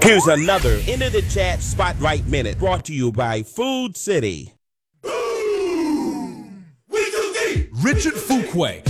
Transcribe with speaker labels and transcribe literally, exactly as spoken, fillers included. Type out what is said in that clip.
Speaker 1: Here's another Into the Chat Spotlight Minute brought to you by Food City.
Speaker 2: Richard Fuqua